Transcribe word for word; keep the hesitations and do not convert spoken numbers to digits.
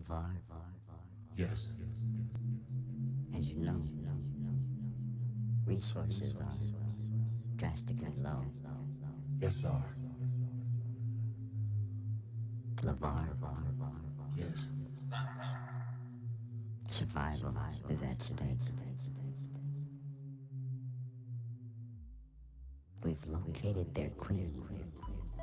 LeVar, Yes. as you know, resources are drastically low. Yes, sir. LeVar, Yes. survival is at stake. We've located their queen.